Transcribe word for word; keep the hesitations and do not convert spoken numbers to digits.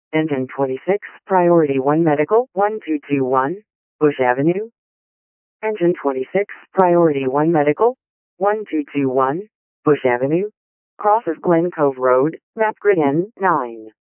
Engine twenty-six, Priority one Medical, one two two one, Bush Avenue. Engine twenty-six, Priority one Medical, one two two one, Bush Avenue. Crosses Glen Cove Road, map grid N nine.